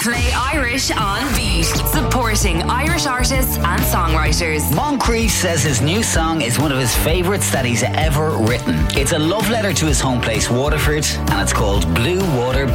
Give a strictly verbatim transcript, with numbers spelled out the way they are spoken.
Play Irish on Beat, supporting Irish artists and songwriters. Moncrief says his new song is one of his favourites that he's ever written. It's a love letter to his home place, Waterford, and it's called Blue Water